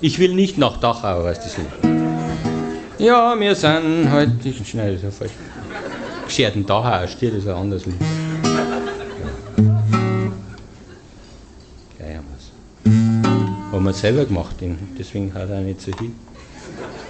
Ich will nicht nach Dachau, heißt das Lied. Ja, wir sind halt, ich schneide das ja falsch. Gescherten Dachau steht das ein anderes Lied. Gleich haben wir es. Haben wir selber gemacht, deswegen hat er nicht so hin.